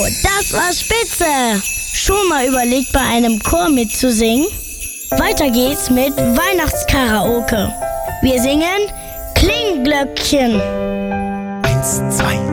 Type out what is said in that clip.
das war spitze! Schon mal überlegt, bei einem Chor mitzusingen? Weiter geht's mit Weihnachtskaraoke. Wir singen Klingglöckchen. 1, 2,